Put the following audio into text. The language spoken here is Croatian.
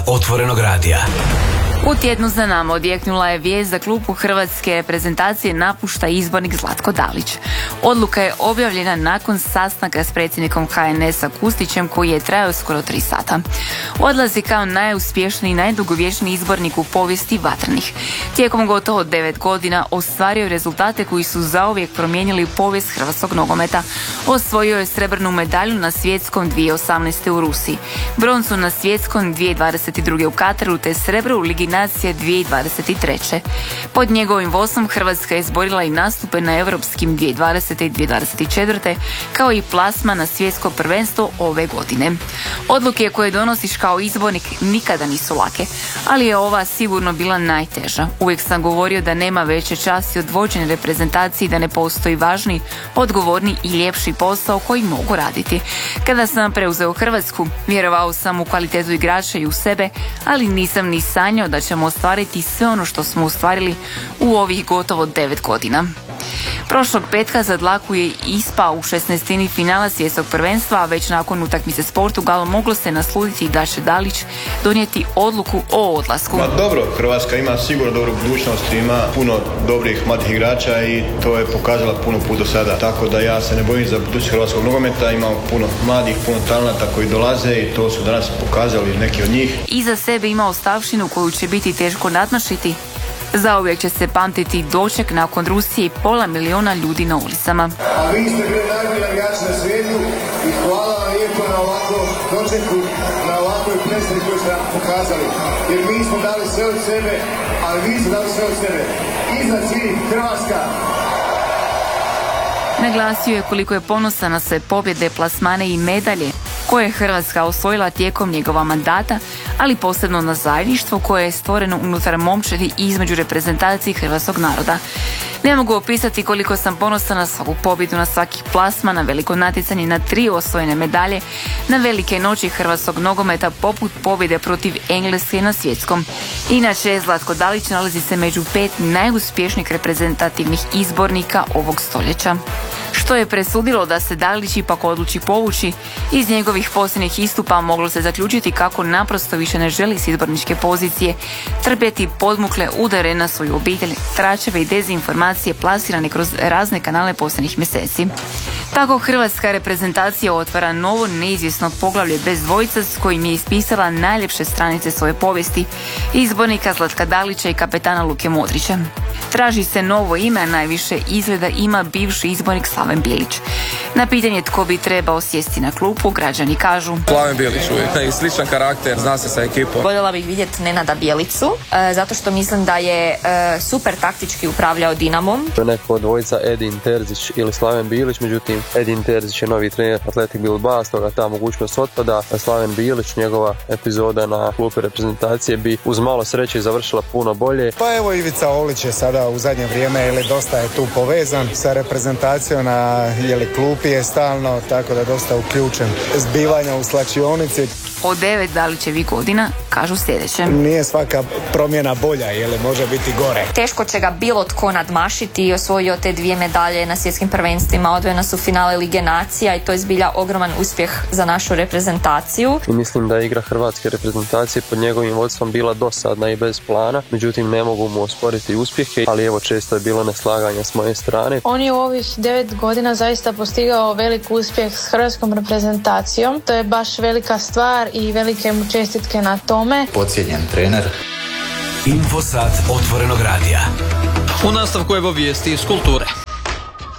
Otvorenog radija. U tjednu za nama odjeknula je vijest da klub hrvatske reprezentacije napušta izbornik Zlatko Dalić. Odluka je objavljena nakon sastanka s predsjednikom HNS-a Kustićem koji je trajao skoro 3 sata. Odlazi kao najuspješniji i najdugovječniji izbornik u povijesti vatrenih. Tijekom gotovo 9 godina ostvario je rezultate koji su zauvijek promijenili povijest hrvatskog nogometa. Osvojio je srebrnu medalju na svjetskom 2018. u Rusiji, broncu na svjetskom 2022. u Kataru te srebro u Ligi nacije 2023. Pod njegovim vodstvom Hrvatska je izborila i nastupe na europskim 2020. i 2024. kao i plasma na svjetsko prvenstvo ove godine. Odluke koje donosiš kao izbornik nikada nisu lake, ali je ova sigurno bila najteža. Uvijek sam govorio da nema veće časti od vođenja reprezentacije i da ne postoji važniji, odgovorniji i ljepši posao koji mogu raditi. Kada sam preuzeo Hrvatsku, vjerovao sam u kvalitetu igrača i u sebe, ali nisam ni sanjao da ćemo ostvariti sve ono što smo ostvarili u ovih gotovo 9 godina. Prošlog petka za dlaku je ispao u 16. finala svjetskog prvenstva, a već nakon utakmice s Portugalom moglo se naslutiti da će Dalić donijeti odluku o odlasku. Dobro, Hrvatska ima sigurno dobru budućnost, ima puno dobrih mladih igrača i to je pokazala puno puta do sada. Tako da ja se ne bojim za budućnost hrvatskog nogometa, imamo puno mladih, puno talenta koji dolaze i to su danas pokazali neki od njih. Iza sebe ima ostavštinu koju će biti teško nadmašiti. Zauvijek će se pamtiti doček nakon Rusije i 500 milijuna ljudi na ulicama. A vi ste bili najbolji navijači na svijetu i hvala vam lijepo na ovakvom dočeku, na ovakvoj predstavi koju ste nam pokazali. Jer mi smo dali sve od sebe, ali vi ste dali sve od sebe. Iznad svih Hrvatska. Naglasio je koliko je ponosan na sve pobjede, plasmane i medalje koje je Hrvatska osvojila tijekom njegova mandata, ali posebno na zajedništvo koje je stvoreno unutar momčadi i između reprezentacije hrvatskog naroda. Ne mogu opisati koliko sam ponosan na svaku pobjedu, na svaki plasman, na veliko natjecanje, na 3 osvojene medalje, na velike noći hrvatskog nogometa poput pobjede protiv Engleske na svjetskom. Inače, Zlatko Dalić nalazi se među 5 najuspješnijih reprezentativnih izbornika ovog stoljeća. Što je presudilo da se Dalić ipak odluči povući, iz njegovih posljednjih istupa moglo se zaključiti kako naprosto više ne želi s izborničke pozicije trpjeti podmukle udare na svoju obitelj, tračeve i dezinformacije plasirane kroz razne kanale posljednjih mjeseci. Tako hrvatska reprezentacija otvara novo neizvjesno poglavlje bez dvojica s kojim je ispisala najljepše stranice svoje povijesti, izbornika Zlatka Dalića i kapetana Luke Modrića. Traži se novo ime, a najviše izgleda ima bivši izbornik Slaven Bilić. Na pitanje tko bi trebao sjesti na klupu, građani kažu: Slaven Bilić uvijek. Sličan karakter, zna se sa ekipom. Voljela bih vidjeti Nenada Bjelicu, zato što mislim da je super taktički upravljao Dinamom. Neko od dvojica Edin Terzić ili Slaven Bilić, međutim Edin Terzić je novi trener Atletik Bilbao, stoga ta mogućnost otpada. Slaven Bilić, njegova epizoda na klupi reprezentacije bi uz malo sreće završila puno bolje. Pa evo Ivica Olić je sada u zadnje vrijeme dosta je tu povezan sa reprezentacijom, na klupi je stalno, tako da dosta uključen zbivanja u slačionici. O 9 Dalićevih godina kažu sljedeće: nije svaka promjena bolja, može biti gore. Teško će ga bilo tko nadmašiti i osvojio te 2 medalje na svjetskim prvenstvima, odveo nas u finale Lige nacija i to je zbilja ogroman uspjeh za našu reprezentaciju. I mislim da je igra hrvatske reprezentacije pod njegovim vodstvom bila dosadna i bez plana, međutim ne mogu mu osporiti uspjehe, ali evo često je bilo neslaganja s moje strane. On je u ovih 9 godina zaista postigao velik uspjeh s hrvatskom reprezentacijom, to je baš velika stvar i velike mu čestitke na tome. Podcijenjen trener. Infosat Otvorenog radija. U nastavku evo vijesti iz kulture.